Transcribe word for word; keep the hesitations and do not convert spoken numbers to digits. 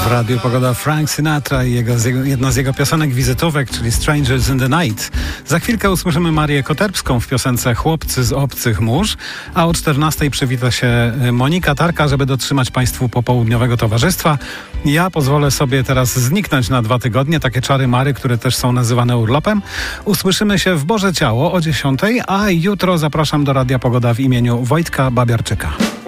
Radiu Pogoda Frank Sinatra i jego, jedna z jego piosenek wizytówek, czyli Strangers in the Night. Za chwilkę usłyszymy Marię Koterbską w piosence Chłopcy z obcych mórz, a o czternastej przywita się Monika Tarka, żeby dotrzymać Państwu popołudniowego towarzystwa. Ja pozwolę sobie teraz zniknąć na dwa tygodnie, takie czary mary, które też są nazywane urlopem. Usłyszymy się w Boże Ciało o dziesiątej, a jutro zapraszam do Radia Pogoda w imieniu Wojtka Babiarczyka.